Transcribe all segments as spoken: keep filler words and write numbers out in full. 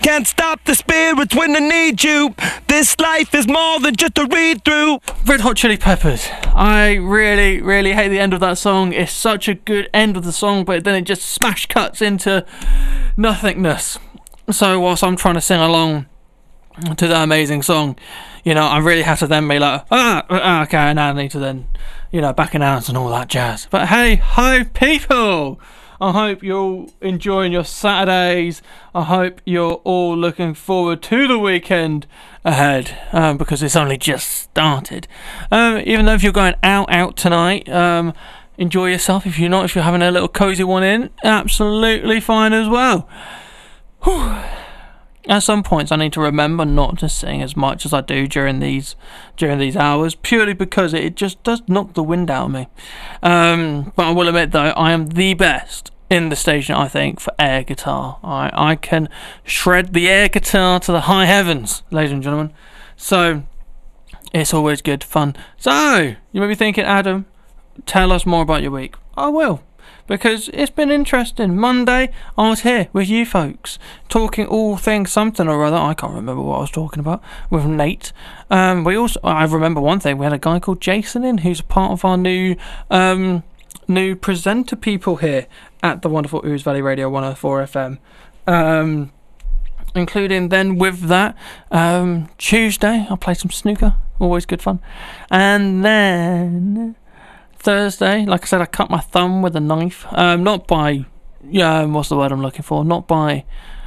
Can't stop the spirits when I need you. This life is more than just a read-through. Red Hot Chili Peppers. I really, really hate the end of that song. It's such a good end of the song, but then it just smash cuts into nothingness. So whilst I'm trying to sing along to that amazing song, you know, I really have to then be like, ah, okay, and I need to then, you know, back and out and all that jazz. But hey, hi people! I hope you're all enjoying your Saturdays. I hope you're all looking forward to the weekend ahead, um, because it's only just started. Um, even though if you're going out, out tonight, um, enjoy yourself. If you're not, if you're having a little cozy one in, absolutely fine as well. Whew. At some points, I need to remember not to sing as much as I do during these during these hours, purely because it just does knock the wind out of me. Um, but I will admit, though, I am the best in the station, I think, for air guitar. I I can shred the air guitar to the high heavens, ladies and gentlemen. So it's always good fun. So you may be thinking, Adam, tell us more about your week. I will. Because it's been interesting. Monday, I was here with you folks, talking all things something or other. I can't remember what I was talking about with Nate. Um, we also, I remember one thing. We had a guy called Jason in, who's a part of our new, um, new presenter people here at the wonderful Ooze Valley Radio one oh four F M. Um, including then with that, um, Tuesday, I played some snooker. Always good fun. And then Thursday, like I said, I cut my thumb with a knife. Um, not by, yeah, what's the word I'm looking for? Not by,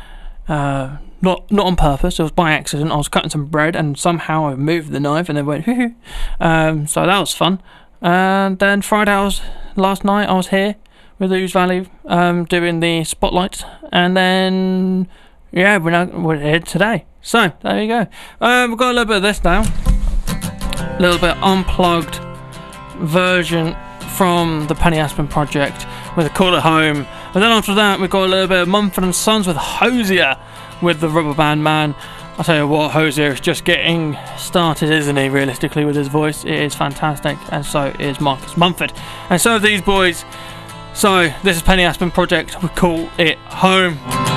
uh, not not on purpose. It was by accident. I was cutting some bread and somehow I moved the knife and it went hoo hoo. Um, so that was fun. And then Friday, I was last night. I was here with Ooze Valley, um, doing the spotlight, and then yeah, we're now we're here today. So there you go. Um, we've got a little bit of this now. A little bit unplugged version from the Penny Aspen Project with a Call at Home, and then after that we've got a little bit of Mumford and Sons with Hosier with the Rubber Band Man. I'll tell you what, Hosier is just getting started, isn't he, realistically, with his voice. It is fantastic, and so is Marcus Mumford, and so are these boys. So this is Penny Aspen Project, we Call It Home.